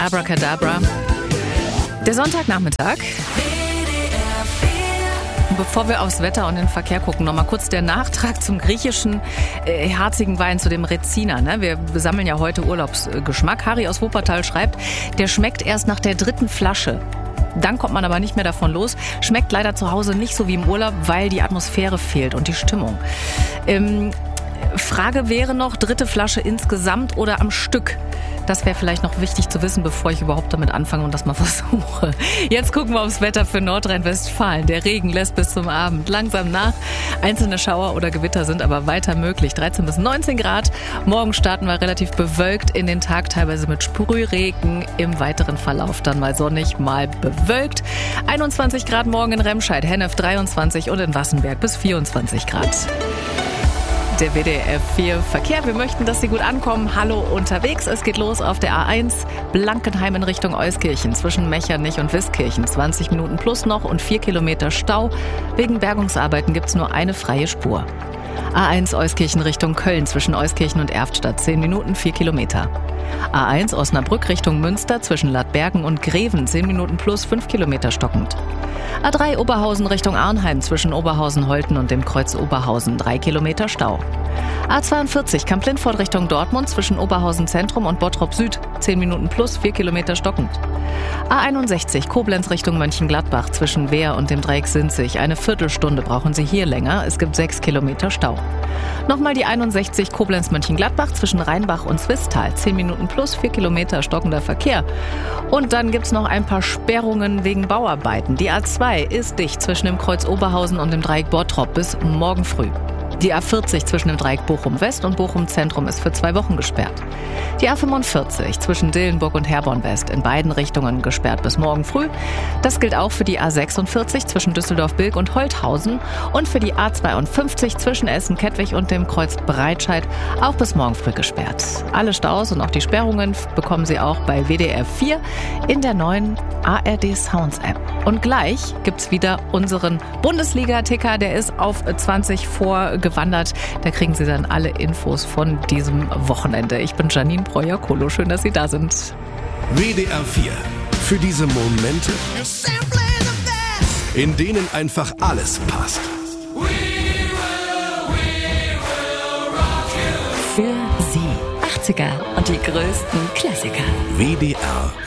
Abracadabra. Der Sonntagnachmittag. Bevor wir aufs Wetter und den Verkehr gucken, noch mal kurz der Nachtrag zum griechischen herzigen Wein, zu dem Rezina. Ne? Wir sammeln ja heute Urlaubsgeschmack. Harry aus Wuppertal schreibt, der schmeckt erst nach der 3. Flasche. Dann kommt man aber nicht mehr davon los. Schmeckt leider zu Hause nicht so wie im Urlaub, weil die Atmosphäre fehlt und die Stimmung. Frage wäre noch, 3. Flasche insgesamt oder am Stück? Das wäre vielleicht noch wichtig zu wissen, bevor ich überhaupt damit anfange und das mal versuche. Jetzt gucken wir aufs Wetter für Nordrhein-Westfalen. Der Regen lässt bis zum Abend langsam nach. Einzelne Schauer oder Gewitter sind aber weiter möglich. 13 bis 19 Grad. Morgen starten wir relativ bewölkt in den Tag, teilweise mit Sprühregen. Im weiteren Verlauf dann mal sonnig, mal bewölkt. 21 Grad morgen in Remscheid, Hennef 23 und in Wassenberg bis 24 Grad. Der WDR 4 Verkehr. Wir möchten, dass Sie gut ankommen. Hallo unterwegs. Es geht los auf der A1 Blankenheim in Richtung Euskirchen zwischen Mechernich und Wiskirchen. 20 Minuten plus noch und 4 Kilometer Stau. Wegen Bergungsarbeiten gibt es nur eine freie Spur. A1 Euskirchen Richtung Köln zwischen Euskirchen und Erftstadt. 10 Minuten, 4 Kilometer. A1 Osnabrück Richtung Münster zwischen Ladbergen und Greven. 10 Minuten plus 5 Kilometer stockend. A3 Oberhausen Richtung Arnheim zwischen Oberhausen-Holten und dem Kreuz Oberhausen. 3 Kilometer Stau. A42 Kamp-Lindfort Richtung Dortmund zwischen Oberhausen Zentrum und Bottrop Süd. 10 Minuten plus 4 Kilometer stockend. A61 Koblenz Richtung Mönchengladbach zwischen Wehr und dem Dreieck Sinzig. Eine Viertelstunde brauchen Sie hier länger. Es gibt 6 Kilometer Stau. Nochmal die 61 Koblenz-Mönchengladbach zwischen Rheinbach und Zwistal. 10 Minuten plus 4 Kilometer stockender Verkehr. Und dann gibt's noch ein paar Sperrungen wegen Bauarbeiten. Die A2 ist dicht zwischen dem Kreuz Oberhausen und dem Dreieck Bottrop bis morgen früh. Die A40 zwischen dem Dreieck Bochum-West und Bochum-Zentrum ist für 2 Wochen gesperrt. Die A45 zwischen Dillenburg und Herborn-West in beiden Richtungen gesperrt bis morgen früh. Das gilt auch für die A46 zwischen Düsseldorf-Bilk und Holthausen und für die A52 zwischen Essen-Kettwig und dem Kreuz Breitscheid auch bis morgen früh gesperrt. Alle Staus und auch die Sperrungen bekommen Sie auch bei WDR 4 in der neuen ARD Sounds App. Und gleich gibt's wieder unseren Bundesliga-Ticker, der ist auf 20 vorgewandert. Da kriegen Sie dann alle Infos von diesem Wochenende. Ich bin Janine Breuer-Kolo. Schön, dass Sie da sind. WDR 4. Für diese Momente, in denen einfach alles passt. Für Sie 80er und die größten Klassiker. WDR